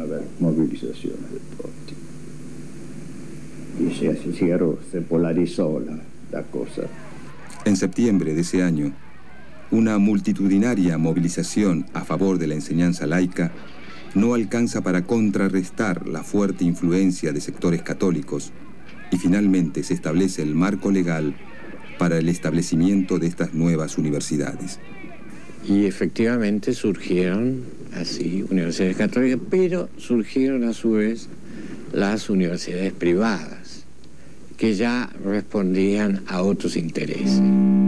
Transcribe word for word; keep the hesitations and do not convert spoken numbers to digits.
haber movilizaciones de todo tipo. Y se hicieron, se polarizó la, la cosa. En septiembre de ese año, una multitudinaria movilización a favor de la enseñanza laica no alcanza para contrarrestar la fuerte influencia de sectores católicos y finalmente se establece el marco legal para el establecimiento de estas nuevas universidades. Y efectivamente surgieron así universidades católicas, pero surgieron a su vez las universidades privadas, que ya respondían a otros intereses.